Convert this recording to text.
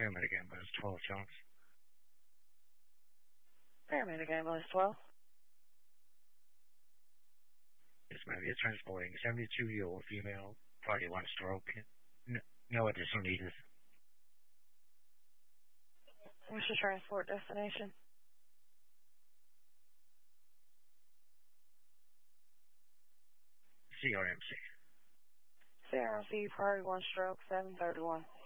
paramedic ambulance 12 Jones. Paramedic ambulance 12. Yes, ma'am. You're transporting 72-year-old female, party 1 stroke. No additional needed. What's your transport destination? CRMC. CRMC, priority 1 stroke, 731.